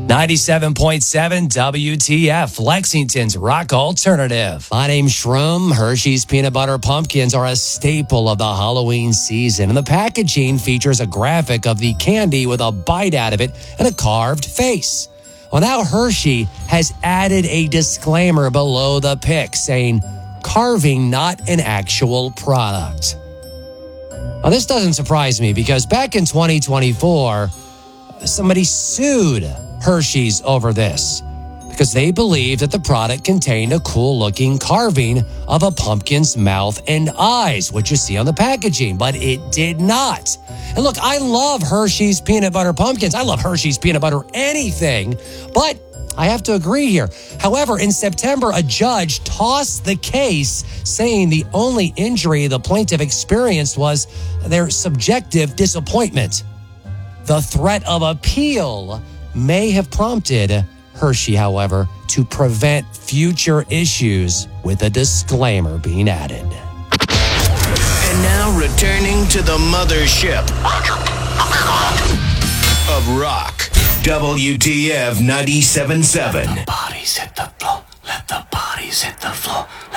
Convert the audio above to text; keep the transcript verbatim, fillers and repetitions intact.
ninety-seven point seven W T F, Lexington's rock alternative. My name's Shroom. Hershey's peanut butter pumpkins are a staple of the Halloween season, and the packaging features a graphic of the candy with a bite out of it and a carved face. Well, now Hershey has added a disclaimer below the pic saying, carving not an actual product. Now, this doesn't surprise me because back in twenty twenty-four, somebody sued Hershey's over this because they believed that the product contained a cool-looking carving of a pumpkin's mouth and eyes, which you see on the packaging, but it did not. And look, I love Hershey's peanut butter pumpkins. I love Hershey's peanut butter anything, but I have to agree here. However, in September, a judge tossed the case, saying the only injury the plaintiff experienced was their subjective disappointment. The threat of appeal may have prompted Hershey, however, to prevent future issues with a disclaimer being added. And now returning to the mothership of rock, W T F ninety-seven point seven. Bodies hit the floor. Let the bodies hit the floor.